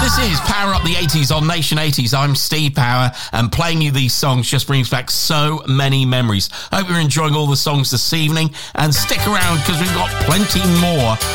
This is Power Up the 80s on Nation 80s. I'm Steve Power, and playing you these songs just brings back so many memories. Hope you're enjoying all the songs this evening, and stick around because we've got plenty more